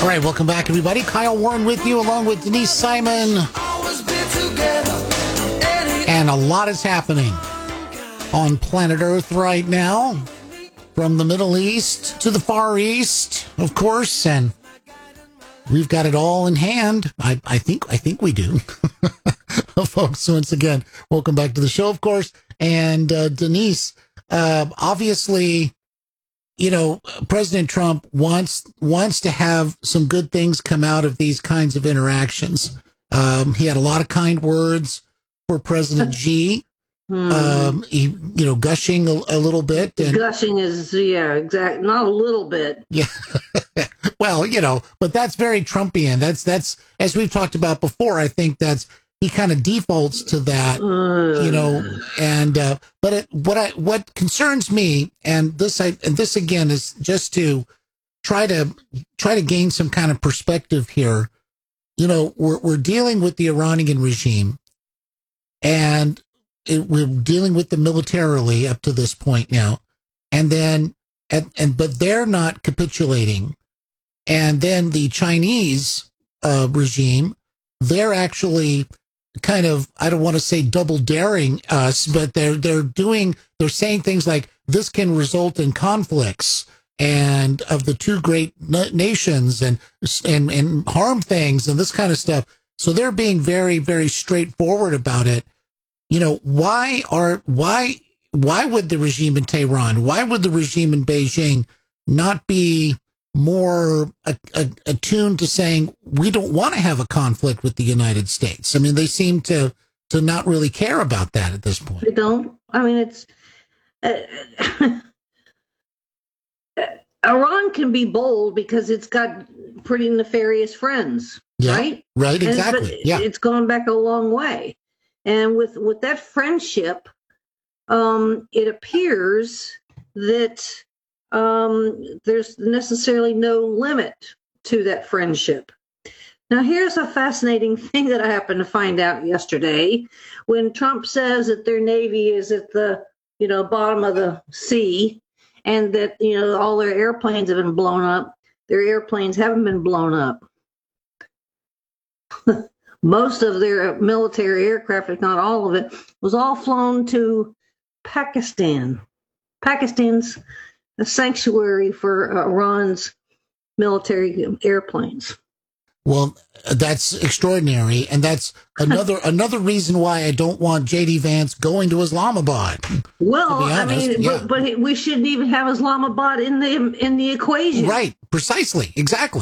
All right, welcome back, everybody. Kyle Warren with you, along with Denise Simon. And a lot is happening on planet Earth right now, from the Middle East to the Far East, of course, and we've got it all in hand. I think we do. Folks, once again, welcome back to the show, of course. And Denise, obviously, you know, President Trump wants to have some good things come out of these kinds of interactions. He had a lot of kind words for President Xi. He, gushing a little bit. And, gushing is, exactly. Not a little bit. Yeah. Well, but that's very Trumpian. That's, as we've talked about before, I think he kind of defaults to that, but what concerns me, and this again is just to try to gain some kind of perspective here. We're dealing with the Iranian regime, and we're dealing with them militarily up to this point now, and then but they're not capitulating, and then the Chinese regime, they're actually kind of, I don't want to say double daring us, but they're saying things like this can result in conflicts and of the two great nations and harm things and this kind of stuff. So they're being very, very straightforward about it. Why would the regime in Tehran, why would the regime in Beijing not be more attuned to saying we don't want to have a conflict with the United States? I mean, they seem to not really care about that at this point. They don't. I mean, it's Iran can be bold because it's got pretty nefarious friends, right? Right, exactly. It's gone back a long way, and with that friendship, it appears that there's necessarily no limit to that friendship. Now, here's a fascinating thing that I happened to find out yesterday. When Trump says that their Navy is at the, bottom of the sea, and that, all their airplanes have been blown up, their airplanes haven't been blown up. Most of their military aircraft, if not all of it, was all flown to Pakistan. Pakistan's a sanctuary for Iran's military airplanes. Well, that's extraordinary, and that's another reason why I don't want J.D. Vance going to Islamabad. Well, I mean, but we shouldn't even have Islamabad in the equation. Right, precisely, exactly.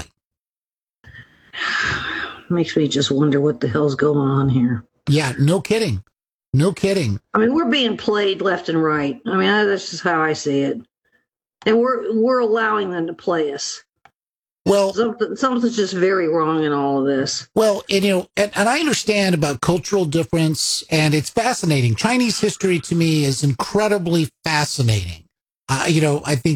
Makes me just wonder what the hell's going on here. Yeah, no kidding. I mean, we're being played left and right. I mean, that's just how I see it. And we're allowing them to play us. Well, something's just very wrong in all of this. Well, and I understand about cultural difference, and it's fascinating. Chinese history to me is incredibly fascinating. I think